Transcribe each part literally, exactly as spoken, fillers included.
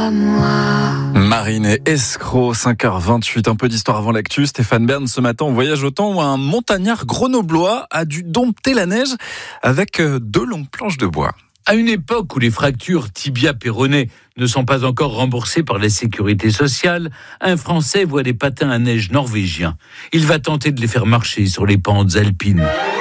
à moi. Marine et Escroc, cinq heures vingt-huit, un peu d'histoire avant l'actu. Stéphane Bern, ce matin, on voyage au temps où un montagnard grenoblois a dû dompter la neige avec deux longues planches de bois. À une époque où les fractures tibia-péroné ne sont pas encore remboursées par la sécurité sociale, un Français voit des patins à neige norvégiens. Il va tenter de les faire marcher sur les pentes alpines.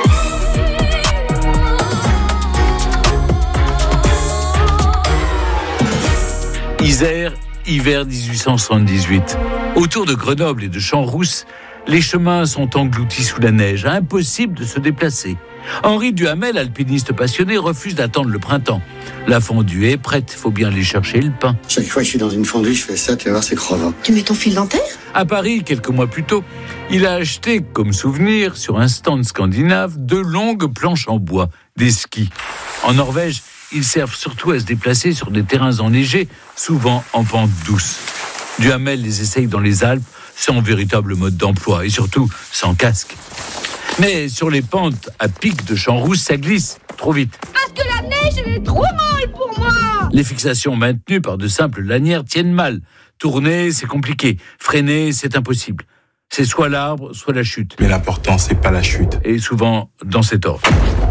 Isère, hiver dix-huit cent soixante-dix-huit. Autour de Grenoble et de Champs-Rousse, les chemins sont engloutis sous la neige, impossible de se déplacer. Henri Duhamel, alpiniste passionné, refuse d'attendre le printemps. La fondue est prête, faut bien aller chercher le pain. Chaque fois que je suis dans une fondue, je fais ça, tu vas voir, c'est crevant. Tu mets ton fil dentaire ? À Paris, quelques mois plus tôt, il a acheté, comme souvenir, sur un stand scandinave, deux longues planches en bois, des skis. En Norvège, ils servent surtout à se déplacer sur des terrains enneigés, souvent en pente douce. Duhamel les essaye dans les Alpes, sans véritable mode d'emploi et surtout sans casque. Mais sur les pentes à pic de Champs-Rousse, ça glisse trop vite. Parce que la neige, elle est trop molle pour moi. Les fixations maintenues par de simples lanières tiennent mal. Tourner, c'est compliqué. Freiner, c'est impossible. C'est soit l'arbre, soit la chute. Mais l'important, c'est pas la chute. Et souvent dans cet ordre.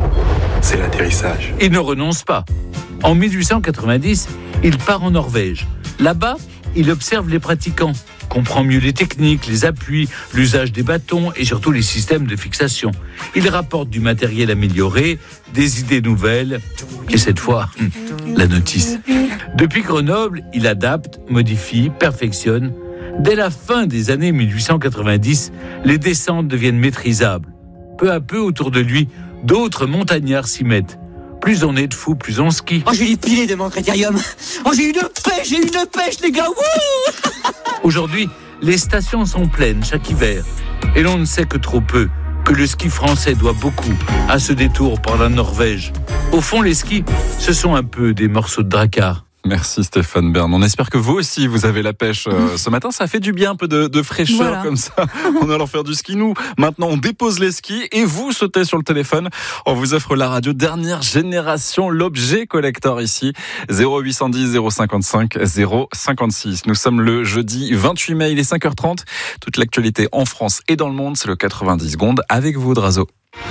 C'est l'atterrissage. Il ne renonce pas. En dix-huit cent quatre-vingt-dix, il part en Norvège. Là-bas, il observe les pratiquants, comprend mieux les techniques, les appuis, l'usage des bâtons et surtout les systèmes de fixation. Il rapporte du matériel amélioré, des idées nouvelles et cette fois, la notice. Depuis Grenoble, il adapte, modifie, perfectionne. Dès la fin des années dix-huit cent quatre-vingt-dix, les descentes deviennent maîtrisables. Peu à peu, autour de lui, d'autres montagnards s'y mettent. Plus on est de fous, plus on skie. Oh, j'ai les pilés de mon critérium. Oh, j'ai une pêche, j'ai une pêche, les gars. Wouh. Aujourd'hui, les stations sont pleines chaque hiver. Et l'on ne sait que trop peu que le ski français doit beaucoup à ce détour par la Norvège. Au fond, les skis, ce sont un peu des morceaux de dracard. Merci Stéphane Bern. On espère que vous aussi, vous avez la pêche euh, ce matin. Ça fait du bien, un peu de, de fraîcheur voilà. Comme ça. On allant faire du ski. Nous, maintenant, on dépose les skis et vous sautez sur le téléphone. On vous offre la radio dernière génération, l'objet collector ici. zéro huit cent dix zéro cinquante-cinq zéro cinquante-six. Nous sommes le jeudi vingt-huit mai, il est cinq heures trente. Toute l'actualité en France et dans le monde, c'est le quatre-vingt-dix secondes avec vous, Drazo.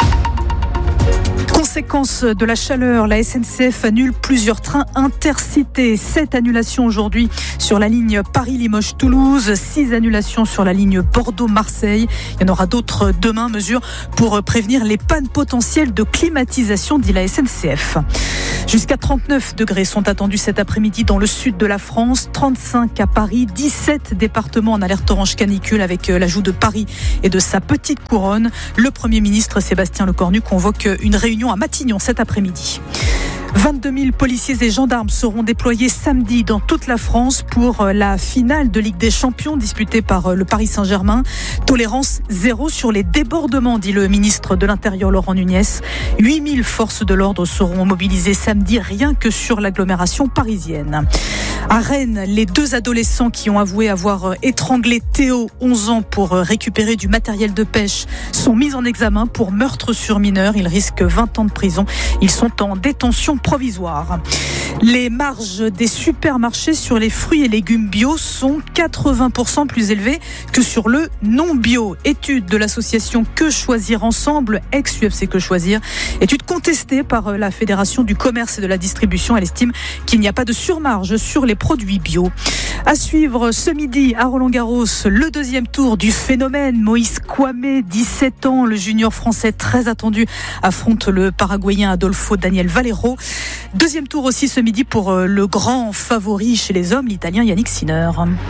Conséquence de la chaleur, la S N C F annule plusieurs trains intercités. Sept annulations aujourd'hui sur la ligne Paris-Limoges-Toulouse, six annulations sur la ligne Bordeaux-Marseille. Il y en aura d'autres demain, mesures pour prévenir les pannes potentielles de climatisation, dit la S N C F. Jusqu'à trente-neuf degrés sont attendus cet après-midi dans le sud de la France, trente-cinq à Paris, dix-sept départements en alerte orange canicule avec l'ajout de Paris et de sa petite couronne. Le Premier ministre Sébastien Lecornu convoque une réunion à Matignon cet après-midi. vingt-deux mille policiers et gendarmes seront déployés samedi dans toute la France pour la finale de Ligue des Champions disputée par le Paris Saint-Germain. Tolérance zéro sur les débordements, dit le ministre de l'Intérieur Laurent Nunez. huit mille forces de l'ordre seront mobilisées samedi rien que sur l'agglomération parisienne. À Rennes, les deux adolescents qui ont avoué avoir étranglé Théo, onze ans, pour récupérer du matériel de pêche sont mis en examen pour meurtre sur mineur. Ils risquent vingt ans de prison. Ils sont en détention provisoire. Les marges des supermarchés sur les fruits et légumes bio sont quatre-vingts pour cent plus élevées que sur le non bio. Étude de l'association Que Choisir Ensemble, ex-U F C Que Choisir. Étude contestée par la Fédération du commerce et de la distribution. Elle estime qu'il n'y a pas de surmarge sur les produits bio. À suivre ce midi à Roland-Garros, le deuxième tour du phénomène. Moïse Kouamé, dix-sept ans, le junior français très attendu, affronte le Paraguayen Adolfo Daniel Valero. Deuxième tour aussi ce midi pour le grand favori chez les hommes, l'Italien Yannick Sinner.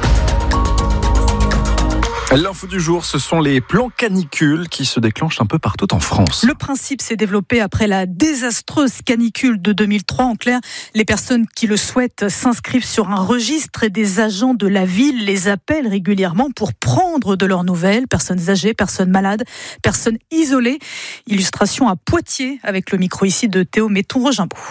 L'info du jour, ce sont les plans canicules qui se déclenchent un peu partout en France. Le principe s'est développé après la désastreuse canicule de deux mille trois. En clair, les personnes qui le souhaitent s'inscrivent sur un registre et des agents de la ville les appellent régulièrement pour prendre de leurs nouvelles. Personnes âgées, personnes malades, personnes isolées. Illustration à Poitiers avec le micro ici de Théo Metton-Rogimbou.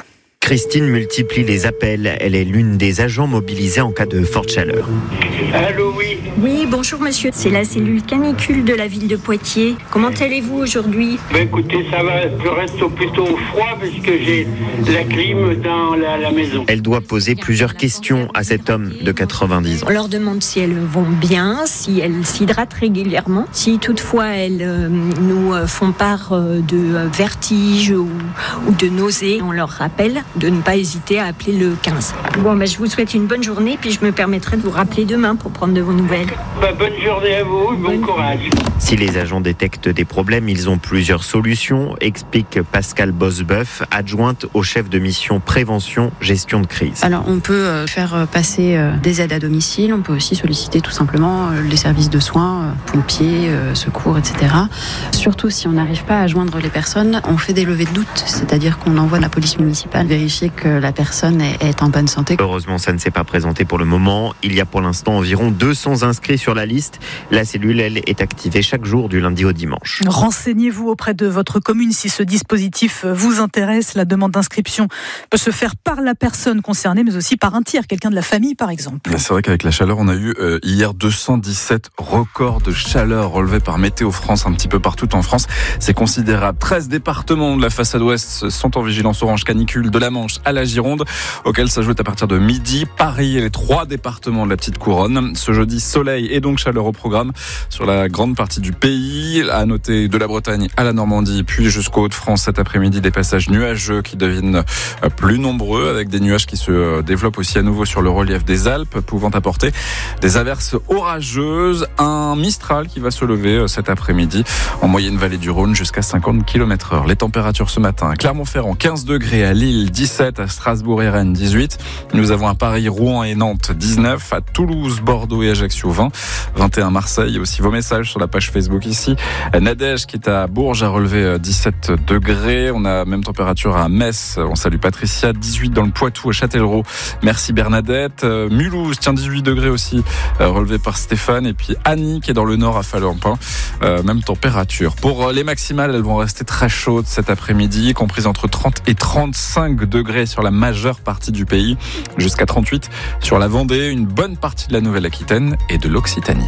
Christine multiplie les appels. Elle est l'une des agents mobilisés en cas de forte chaleur. Allô, oui. Oui, bonjour monsieur. C'est la cellule canicule de la ville de Poitiers. Comment allez-vous aujourd'hui ? Ben écoutez, ça va. Je reste plutôt au froid parce que j'ai la clim dans la, la maison. Elle doit poser plusieurs questions à cet homme de quatre-vingt-dix ans. On leur demande si elles vont bien, si elles s'hydratent régulièrement, si toutefois elles euh, nous font part euh, de vertiges ou, ou de nausées. On leur rappelle de ne pas hésiter à appeler le quinze. Bon, ben, je vous souhaite une bonne journée, puis je me permettrai de vous rappeler demain pour prendre de vos nouvelles. Ben, bonne journée à vous, bon courage. Si les agents détectent des problèmes, ils ont plusieurs solutions, explique Pascal Bosbeuf, adjointe au chef de mission prévention, gestion de crise. Alors, on peut faire passer des aides à domicile, on peut aussi solliciter tout simplement les services de soins, pompiers, secours, et cetera. Surtout si on n'arrive pas à joindre les personnes, on fait des levées de doute, c'est-à-dire qu'on envoie la police municipale vérifier que la personne est en bonne santé. Heureusement, ça ne s'est pas présenté pour le moment. Il y a pour l'instant environ deux cents inscrits sur la liste. La cellule, elle, est activée chaque jour du lundi au dimanche. Renseignez-vous auprès de votre commune si ce dispositif vous intéresse. La demande d'inscription peut se faire par la personne concernée, mais aussi par un tiers, quelqu'un de la famille par exemple. C'est vrai qu'avec la chaleur, on a eu euh, hier deux cent dix-sept records de chaleur relevés par Météo France un petit peu partout en France. C'est considérable. treize départements de la façade ouest sont en vigilance orange canicule, de la Manche à la Gironde, auquel s'ajoute à partir de midi Paris et les trois départements de la petite couronne. Ce jeudi, soleil et donc chaleur au programme sur la grande partie du pays. À noter de la Bretagne à la Normandie, puis jusqu'aux Hauts-de-France cet après-midi, des passages nuageux qui deviennent plus nombreux, avec des nuages qui se développent aussi à nouveau sur le relief des Alpes, pouvant apporter des averses orageuses. Un Mistral qui va se lever cet après-midi en moyenne vallée du Rhône jusqu'à cinquante kilomètres heure. Les températures ce matin: Clermont-Ferrand quinze degrés, à Lille dix-sept, à Strasbourg et Rennes dix-huit. Nous avons à Paris, Rouen et Nantes dix-neuf, à Toulouse, Bordeaux et Ajaccio vingt, vingt et un Marseille. Aussi vos messages sur la page Facebook ici. Nadège qui est à Bourges a relevé dix-sept degrés. On a même température à Metz. On salue Patricia, dix-huit dans le Poitou, à Châtellerault. Merci Bernadette. Mulhouse, tiens, dix-huit degrés aussi, relevé par Stéphane. Et puis Annie qui est dans le nord à Falampin. Euh, même température. Pour les maximales, elles vont rester très chaudes cet après-midi, comprises entre trente et trente-cinq degrés sur la majeure partie du pays, jusqu'à trente-huit sur la Vendée, une bonne partie de la Nouvelle-Aquitaine et de l'Occitanie.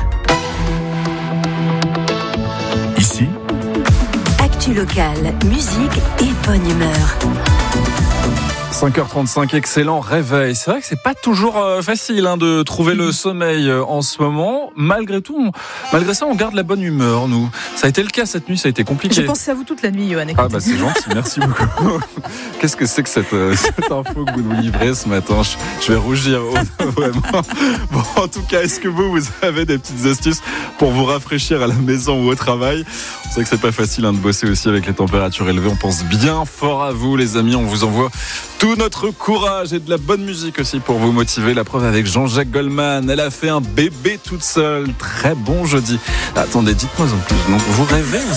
Ici, actu locale, musique et bonne humeur. cinq heures trente-cinq, excellent réveil. C'est vrai que c'est pas toujours euh, facile hein, de trouver le sommeil euh, en ce moment. Malgré tout, on, malgré ça, on garde la bonne humeur, nous. Ça a été le cas cette nuit, ça a été compliqué. J'ai pensé à vous toute la nuit, Johan. Ah bah c'est gentil, merci beaucoup. Qu'est-ce que c'est que cette, euh, cette info que vous nous livrez ce matin? je, je vais rougir, vraiment. Bon, en tout cas, est-ce que vous, vous avez des petites astuces pour vous rafraîchir à la maison ou au travail? On sait que c'est pas facile hein, de bosser aussi avec les températures élevées. On pense bien fort à vous, les amis. On vous envoie tout notre courage et de la bonne musique aussi pour vous motiver. La preuve avec Jean-Jacques Goldman. Elle a fait un bébé toute seule. Très bon jeudi. Attendez, dites-moi en plus. Donc, vous rêvez